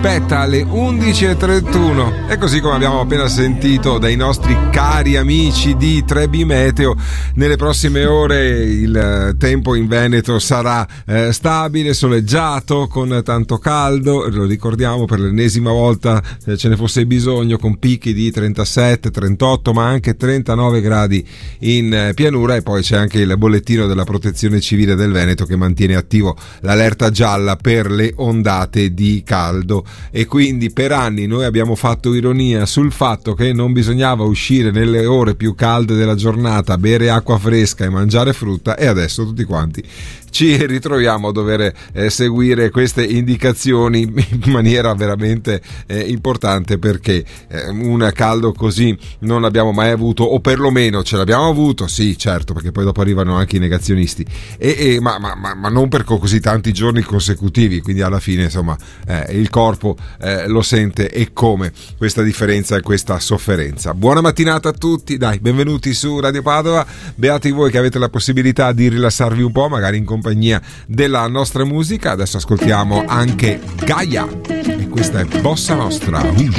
aspetta alle 11:31 e così come abbiamo appena sentito dai nostri cari amici di 3B Meteo, nelle prossime ore il tempo in Veneto sarà stabile, soleggiato, con tanto caldo, lo ricordiamo per l'ennesima volta se ce ne fosse bisogno, con picchi di 37, 38 ma anche 39 gradi in pianura. E poi c'è anche il bollettino della Protezione Civile del Veneto che mantiene attivo l'allerta gialla per le ondate di caldo. E quindi per anni noi abbiamo fatto ironia sul fatto che non bisognava uscire nelle ore più calde della giornata, bere acqua fresca e mangiare frutta, e adesso tutti quanti ci ritroviamo a dover seguire queste indicazioni in maniera veramente importante, perché un caldo così non l'abbiamo mai avuto, o perlomeno ce l'abbiamo avuto, sì certo, perché poi dopo arrivano anche i negazionisti, ma non per così tanti giorni consecutivi, quindi alla fine insomma il corpo lo sente, e come questa differenza e questa sofferenza. Buona mattinata a tutti, dai, benvenuti su Radio Padova, beati voi che avete la possibilità di rilassarvi un po', magari in compagnia della nostra musica. Adesso ascoltiamo anche Gaia e questa è Bossa Nostra.